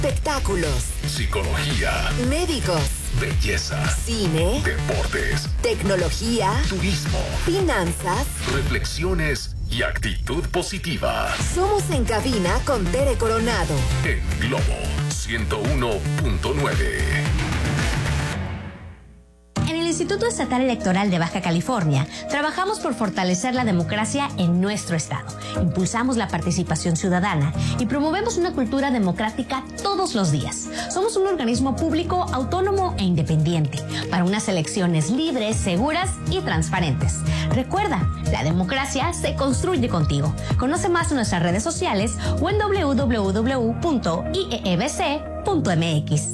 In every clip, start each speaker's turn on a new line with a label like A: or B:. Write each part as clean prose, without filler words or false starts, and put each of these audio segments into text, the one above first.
A: espectáculos,
B: psicología,
A: médicos,
B: belleza,
A: cine,
B: deportes,
A: tecnología,
B: turismo,
A: finanzas,
B: reflexiones y actitud positiva.
A: Somos En Cabina con Tere Coronado.
B: En Globo 101.9.
C: En el Instituto Estatal Electoral de Baja California, trabajamos por fortalecer la democracia en nuestro estado. Impulsamos la participación ciudadana y promovemos una cultura democrática todos los días. Somos un organismo público, autónomo e independiente para unas elecciones libres, seguras y transparentes. Recuerda, la democracia se construye contigo. Conoce más en nuestras redes sociales o en www.iebc.mx.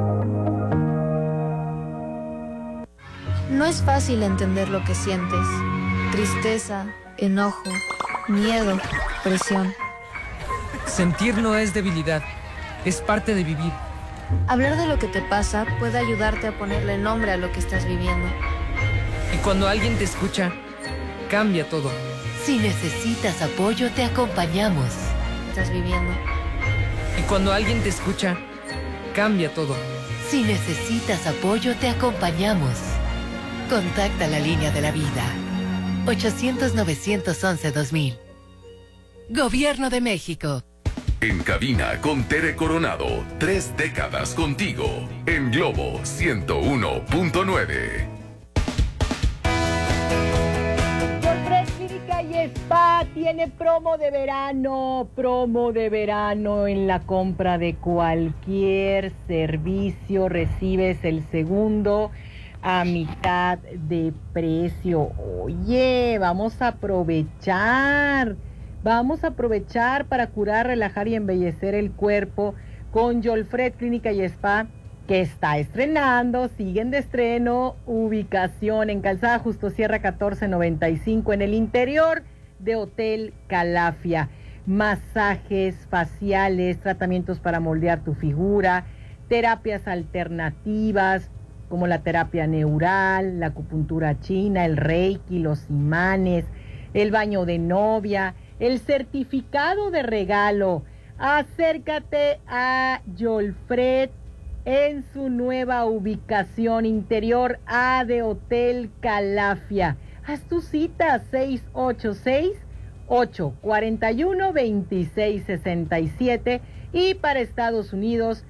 D: No es fácil entender lo que sientes. Tristeza, enojo, miedo, presión.
E: Sentir no es debilidad, es parte de vivir.
D: Hablar de lo que te pasa puede ayudarte a ponerle nombre a lo que estás viviendo.
E: Y cuando alguien te escucha, cambia todo.
F: Si necesitas apoyo, te acompañamos.
D: Estás viviendo.
E: Y cuando alguien te escucha, cambia todo.
F: Si necesitas apoyo, te acompañamos. Contacta la línea de la vida. 800-911-2000. Gobierno de México.
B: En Cabina con Tere Coronado. 3 décadas contigo. En Globo 101.9.
G: Clínica y Spa tiene promo de verano en la compra de cualquier servicio, recibes el segundo a mitad de precio. Oye, vamos a aprovechar para curar, relajar y embellecer el cuerpo con Yolfred Clínica y Spa, que está estrenando, siguen de estreno, ubicación en Calzada Justo Sierra 1495, en el interior de Hotel Calafia. Masajes faciales, tratamientos para moldear tu figura, terapias alternativas como la terapia neural, la acupuntura china, el reiki, los imanes, el baño de novia, el certificado de regalo. Acércate a Yolfred en su nueva ubicación, interior A de Hotel Calafia. Haz tu cita 686-841-2667 y para Estados Unidos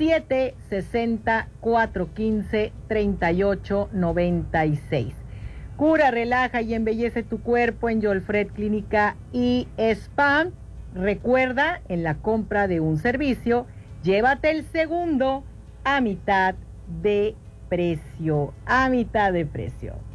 G: 760-415-3896. Cura, relaja y embellece tu cuerpo en Yolfred Clínica y Spa. Recuerda, en la compra de un servicio, llévate el segundo a mitad de precio.